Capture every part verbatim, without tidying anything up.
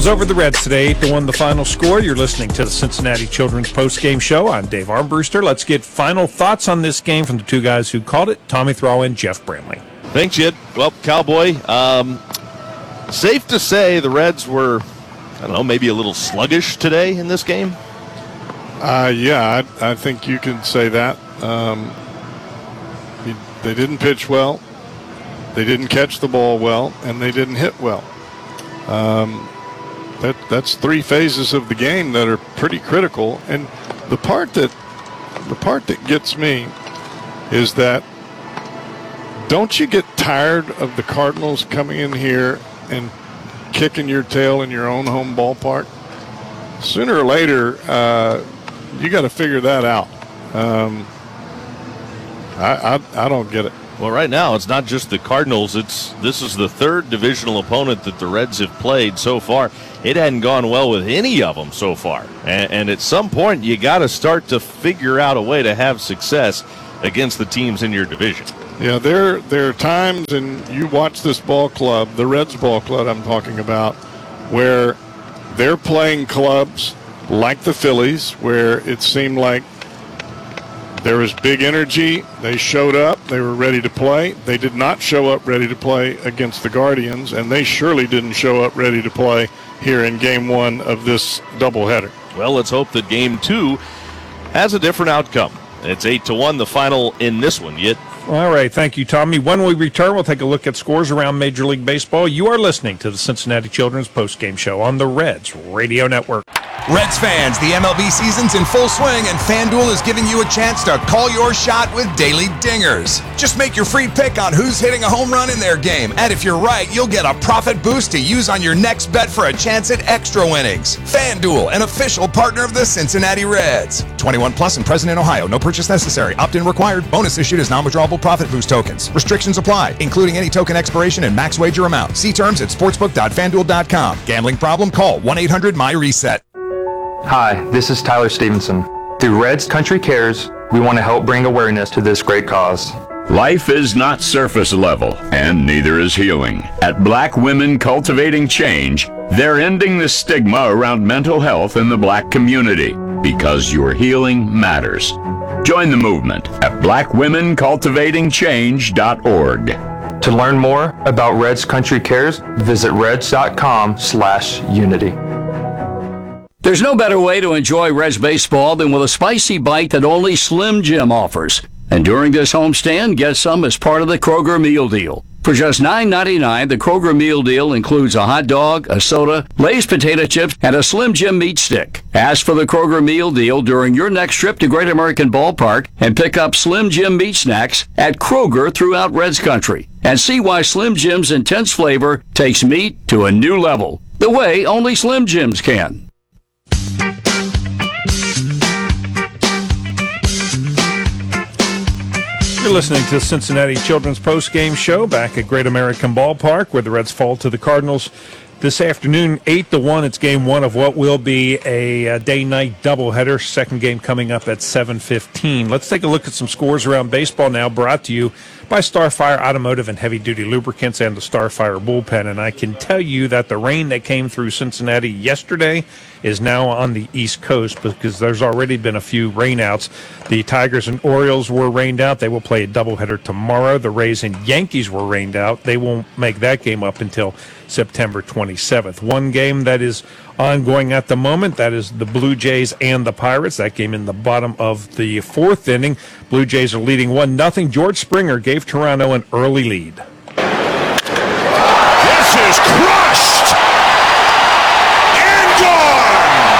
Over the Reds today, eight to one the final score. You're listening to the Cincinnati Children's Post-Game Show. I'm Dave Armbruster. Let's get final thoughts on this game from the two guys who called it, Tommy Thrall and Jeff Bramley. Thanks, Jed. Well, Cowboy, um, safe to say the Reds were, I don't know, maybe a little sluggish today in this game? Uh, yeah, I, I think you can say that. Um, they didn't pitch well, they didn't catch the ball well, and they didn't hit well. Um, that that's three phases of the game that are pretty critical. And the part that the part that gets me is that, don't you get tired of the Cardinals coming in here and kicking your tail in your own home ballpark? Sooner or later, uh, you got to figure that out. Um, I, I I don't get it. Well, right now it's not just the Cardinals. It's this is the third divisional opponent that the Reds have played so far. It hadn't gone well with any of them so far, and, and at some point you got to start to figure out a way to have success against the teams in your division. Yeah, there there are times, and you watch this ball club, the Reds ball club I'm talking about, where they're playing clubs like the Phillies, where it seemed like there was big energy. They showed up. They were ready to play. They did not show up ready to play against the Guardians, and they surely didn't show up ready to play here in game one of this doubleheader. Well, let's hope that game two has a different outcome. It's eight to one, the final in this one. Yet. All right, thank you, Tommy. When we return, we'll take a look at scores around Major League Baseball. You are listening to the Cincinnati Children's Post-Game Show on the Reds Radio Network. Reds fans, the M L B season's in full swing, and FanDuel is giving you a chance to call your shot with daily dingers. Just make your free pick on who's hitting a home run in their game, and if you're right, you'll get a profit boost to use on your next bet for a chance at extra winnings. FanDuel, an official partner of the Cincinnati Reds. twenty-one plus and present in Ohio. No purchase necessary. Opt-in required. Bonus issued as non-withdrawable profit boost tokens. Restrictions apply, including any token expiration and max wager amount. See terms at sportsbook dot fanduel dot com. Gambling problem? Call one eight hundred my reset. Hi, this is Tyler Stevenson. Through Reds Country Cares, we want to help bring awareness to this great cause. Life is not surface level, and neither is healing. At Black Women Cultivating Change, they're ending the stigma around mental health in the Black community, because your healing matters. Join the movement at black women cultivating change dot org. To learn more about Reds Country Cares, visit reds dot com slash unity. There's no better way to enjoy Reds baseball than with a spicy bite that only Slim Jim offers. And during this homestand, get some as part of the Kroger Meal Deal. For just nine ninety-nine, the Kroger Meal Deal includes a hot dog, a soda, Lay's potato chips, and a Slim Jim meat stick. Ask for the Kroger Meal Deal during your next trip to Great American Ballpark and pick up Slim Jim meat snacks at Kroger throughout Reds Country. And see why Slim Jim's intense flavor takes meat to a new level, the way only Slim Jims can. You're listening to the Cincinnati Children's Post-Game Show back at Great American Ballpark, where the Reds fall to the Cardinals this afternoon, eight to one. It's game one of what will be a, a day-night doubleheader. Second game coming up at seven fifteen. Let's take a look at some scores around baseball now, brought to you by Starfire Automotive and Heavy Duty Lubricants and the Starfire Bullpen. And I can tell you that the rain that came through Cincinnati yesterday is now on the East Coast, because there's already been a few rainouts. The Tigers and Orioles were rained out. They will play a doubleheader tomorrow. The Rays and Yankees were rained out. They won't make that game up until September twenty-seventh. One game that is ongoing at the moment, that is the Blue Jays and the Pirates. That game in the bottom of the fourth inning. Blue Jays are leading one nothing. George Springer gave Toronto an early lead. This is crushed and gone.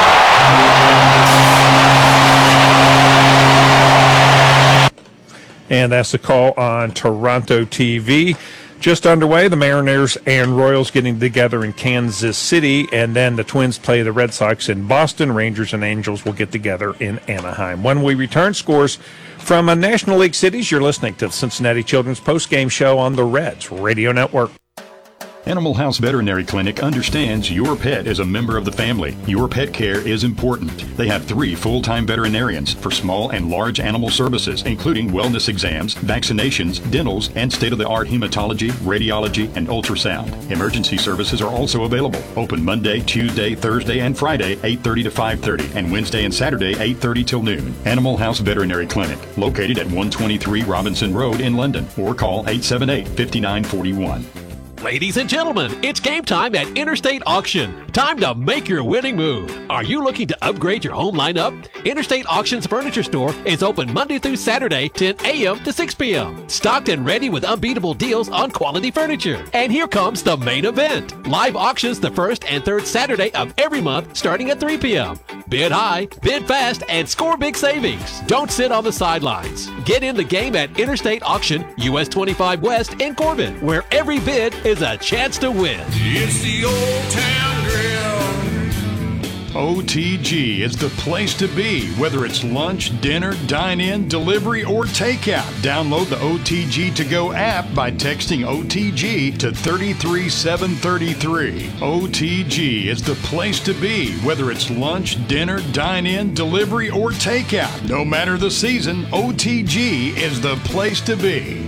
And that's the call on Toronto T V. Just underway, the Mariners and Royals getting together in Kansas City, and then the Twins play the Red Sox in Boston. Rangers and Angels will get together in Anaheim. When we return, scores from a National League cities. You're listening to the Cincinnati Children's Post-Game Show on the Reds Radio Network. Animal House Veterinary Clinic understands your pet is a member of the family. Your pet care is important. They have three full-time veterinarians for small and large animal services, including wellness exams, vaccinations, dentals, and state-of-the-art hematology, radiology, and ultrasound. Emergency services are also available. Open Monday, Tuesday, Thursday, and Friday, eight thirty to five thirty, and Wednesday and Saturday, eight thirty till noon. Animal House Veterinary Clinic, located at one twenty-three Robinson Road in London, or call eight seven eight, five nine four one. Ladies and gentlemen, it's game time at Interstate Auction. Time to make your winning move. Are you looking to upgrade your home lineup? Interstate Auction's furniture store is open Monday through Saturday, ten a.m. to six p.m. Stocked and ready with unbeatable deals on quality furniture. And here comes the main event. Live auctions the first and third Saturday of every month starting at three p.m. Bid high, bid fast, and score big savings. Don't sit on the sidelines. Get in the game at Interstate Auction, U S twenty-five West in Corbin, where every bid is a chance to win. It's the Old Town Grill. O T G is the place to be, whether it's lunch, dinner, dine-in, delivery, or takeout. Download the O T G To Go app by texting O T G to three three seven three three. O T G is the place to be, whether it's lunch, dinner, dine-in, delivery, or takeout. No matter the season, O T G is the place to be.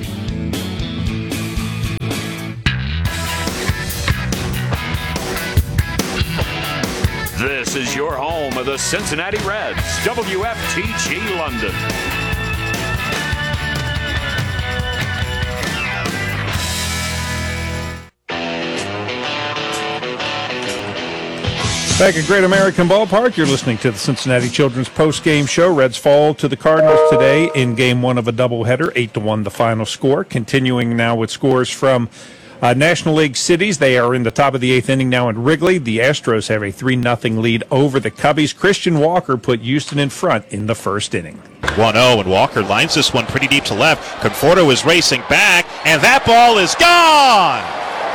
This is your home of the Cincinnati Reds, W F T G London. Back at Great American Ballpark, you're listening to the Cincinnati Children's post-game show. Reds fall to the Cardinals today in game one of a doubleheader, eight to one the final score. Continuing now with scores from Uh, National League cities. They are in the top of the eighth inning now in Wrigley. The Astros have a three nothing lead over the Cubbies. Christian Walker put Houston in front in the first inning. one oh, and Walker lines this one pretty deep to left. Conforto is racing back, and that ball is gone!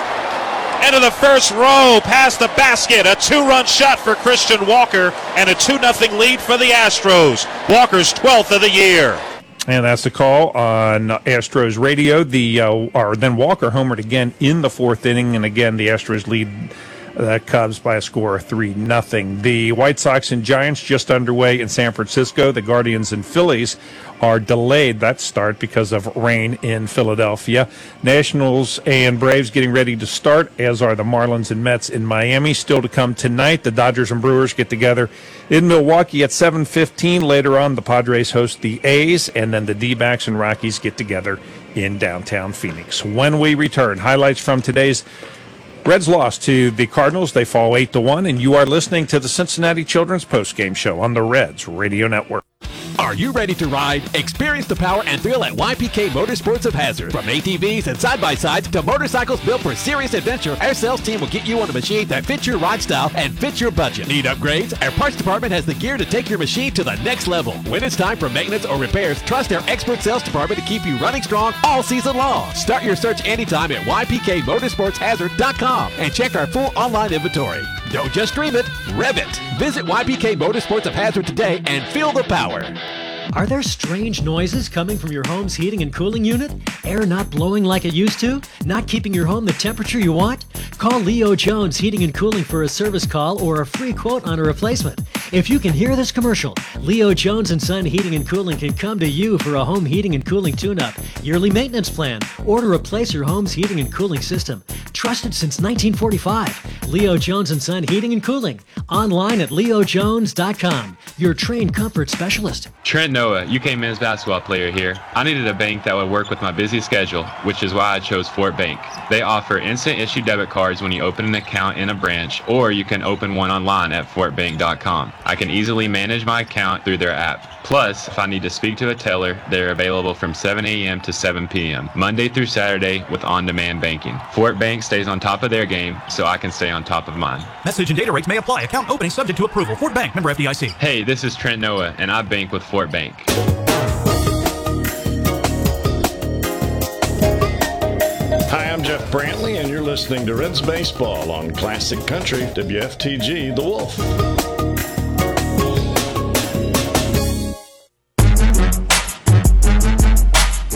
Into the first row, past the basket. A two-run shot for Christian Walker, and a two nothing lead for the Astros. Walker's twelfth of the year. And that's the call on Astros radio. The uh, or then Walker homered again in the fourth inning, and again the Astros lead the Cubs by a score of three nothing. The White Sox and Giants just underway in San Francisco. The Guardians and Phillies are delayed that start because of rain in Philadelphia. Nationals and Braves getting ready to start, as are the Marlins and Mets in Miami. Still to come tonight, the Dodgers and Brewers get together in Milwaukee at seven fifteen. Later on, the Padres host the A's, and then the D-backs and Rockies get together in downtown Phoenix. When we return, highlights from today's Reds lost to the Cardinals. They fall eight to one, and you are listening to the Cincinnati Children's postgame show on the Reds Radio Network. Are you ready to ride? Experience the power and thrill at Y P K Motorsports of Hazard. From A T Vs and side-by-sides to motorcycles built for serious adventure, our sales team will get you on a machine that fits your ride style and fits your budget. Need upgrades? Our parts department has the gear to take your machine to the next level. When it's time for maintenance or repairs, trust our expert sales department to keep you running strong all season long. Start your search anytime at Y P K motorsports hazard dot com and check our full online inventory. Don't just dream it, rev it. Visit Y P K Motorsports of Hazard today and feel the power. Are there strange noises coming from your home's heating and cooling unit? Air not blowing like it used to? Not keeping your home the temperature you want? Call Leo Jones Heating and Cooling for a service call or a free quote on a replacement. If you can hear this commercial, Leo Jones and Son Heating and Cooling can come to you for a home heating and cooling tune-up, yearly maintenance plan, or to replace your home's heating and cooling system. Trusted since nineteen forty-five. Leo Jones and Son Heating and Cooling. Online at leo jones dot com. Your trained comfort specialist. Trent Noah, U K men's basketball player here. I needed a bank that would work with my busy schedule, which is why I chose Fort Bank. They offer instant issue debit cards when you open an account in a branch, or you can open one online at fort bank dot com. I can easily manage my account through their app. Plus, if I need to speak to a teller, they're available from seven a.m. to seven p.m., Monday through Saturday with on-demand banking. Fort Bank stays on top of their game, so I can stay on top of mine. Message and data rates may apply. Account opening subject to approval. Fort Bank, member F D I C. Hey, this is Trent Noah, and I bank with Fort Bank. Hi, I'm Jeff Brantley, and you're listening to Reds Baseball on Classic Country, W F T G, The Wolf.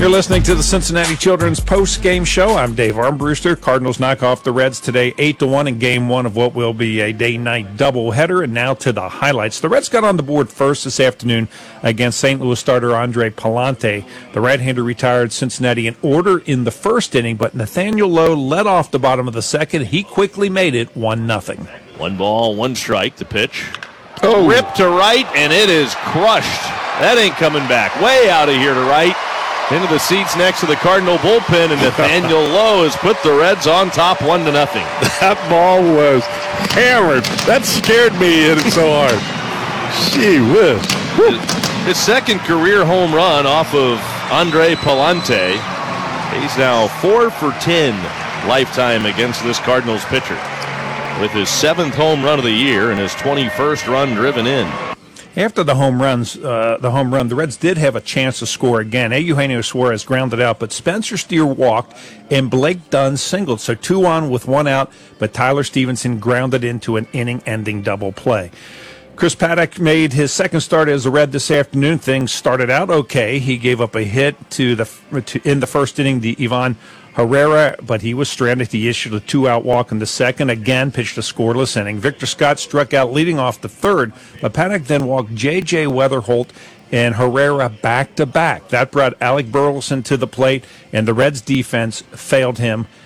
You're listening to the Cincinnati Children's post-game show. I'm Dave Armbruster. Cardinals knock off the Reds today eight to one in game one of what will be a day-night doubleheader. And now to the highlights. The Reds got on the board first this afternoon against Saint Louis starter Andre Palante. The right-hander retired Cincinnati in order in the first inning, but Nathaniel Lowe led off the bottom of the second. He quickly made it one nothing. One ball, one strike, the pitch. Oh. Ripped to right, and it is crushed. That ain't coming back. Way out of here to right. Into the seats next to the Cardinal bullpen, and Nathaniel Lowe has put the Reds on top one to nothing. That ball was hammered. That scared me, hit it so hard. Gee whiz. His second career home run off of Andre Palante. He's now four for ten lifetime against this Cardinals pitcher, with his seventh home run of the year and his twenty-first run driven in. After the home runs, uh, the home run, the Reds did have a chance to score again. Eugenio Suarez grounded out, but Spencer Steer walked, and Blake Dunn singled. So two on with one out, but Tyler Stevenson grounded into an inning-ending double play. Chris Paddock made his second start as a Red this afternoon. Things started out okay. He gave up a hit to the to, in the first inning, the Ivan Herrera, but he was stranded. He issued a two-out walk in the second. Again, pitched a scoreless inning. Victor Scott struck out leading off the third, but Paddock then walked J J Weatherholt and Herrera back-to-back. That brought Alec Burleson to the plate, and the Reds' defense failed him